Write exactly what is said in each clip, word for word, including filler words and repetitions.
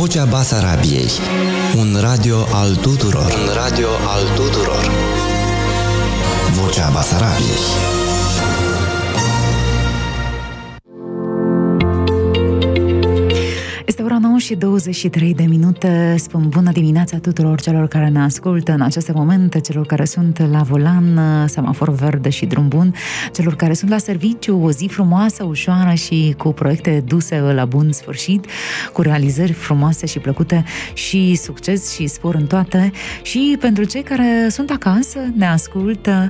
Vocea Basarabiei. Un radio al tuturor. Un radio al tuturor. Vocea Basarabiei. Este ora nouă și douăzeci și trei de minute. Spun bună dimineața tuturor celor care ne ascultă în aceste momente, celor care sunt la volan, semafor verde și drum bun, celor care sunt la serviciu, o zi frumoasă, ușoară și cu proiecte duse la bun sfârșit, cu realizări frumoase și plăcute și succes și spor în toate. Și pentru cei care sunt acasă, ne ascultă,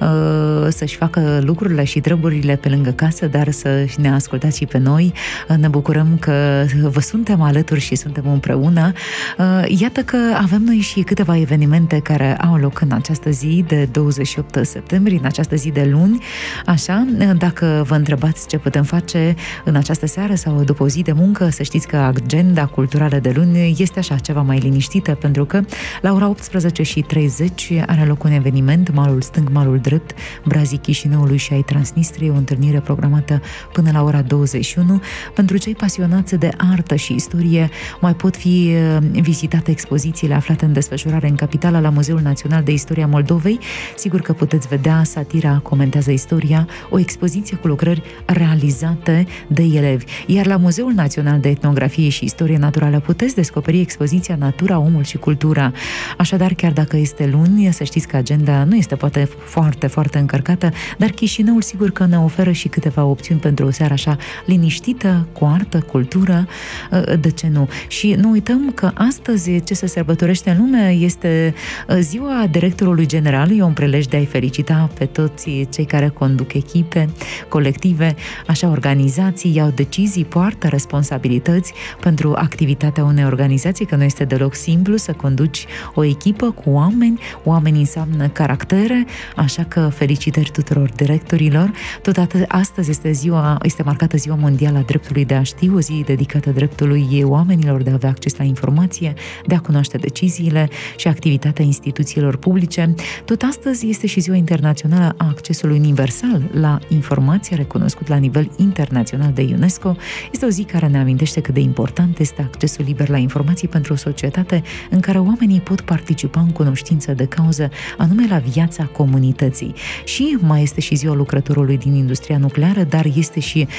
să-și facă lucrurile și treburile pe lângă casă, dar să ne ascultați și pe noi. Ne bucurăm că vă suntem alături și suntem împreună. Iată că avem noi și câteva evenimente care au loc în această zi de douăzeci și opt septembrie, în această zi de luni. Așa, dacă vă întrebați ce putem face în această seară sau după o zi de muncă, să știți că agenda culturală de luni este așa, ceva mai liniștită, pentru că la ora optsprezece și treizeci are loc un eveniment, Malul Stâng, Malul Drept, Brazii Chișinăului și ai Transnistriei, o întâlnire programată până la ora douăzeci și unu. Pentru cei pasionați de artă și istorie, mai pot fi vizitate expozițiile aflate în desfășurare în capitală la Muzeul Național de Istoria Moldovei. Sigur că puteți vedea Satira comentează istoria, o expoziție cu lucrări realizate de elevi. Iar la Muzeul Național de Etnografie și Istorie Naturală puteți descoperi expoziția Natura, Omul și Cultura. Așadar, chiar dacă este luni, să știți că agenda nu este poate foarte, foarte încărcată, dar Chișinăul sigur că ne oferă și câteva opțiuni pentru o seară așa liniștită, cu artă, cultură. De ce nu? Și nu uităm că astăzi ce se sărbătorește în lume este ziua directorului general. E un prilej de a-i felicita pe toți cei care conduc echipe, colective, așa organizații, iau decizii, poartă responsabilități pentru activitatea unei organizații, că nu este deloc simplu să conduci o echipă cu oameni. Oamenii înseamnă caractere, așa că felicitări tuturor directorilor. Tot atât, astăzi este ziua, este marcată Ziua Mondială a Dreptului de a Ști, o zi dedicată dreptului oamenilor de a avea acces la informație, de a cunoaște deciziile și activitatea instituțiilor publice. Tot astăzi este și Ziua Internațională a Accesului Universal la Informație, recunoscut la nivel internațional de UNESCO. Este o zi care ne amintește cât de important este accesul liber la informații pentru o societate în care oamenii pot participa în cunoștință de cauză, anume la viața comunității. Și mai este și Ziua Lucrătorului din industria nucleară, dar este și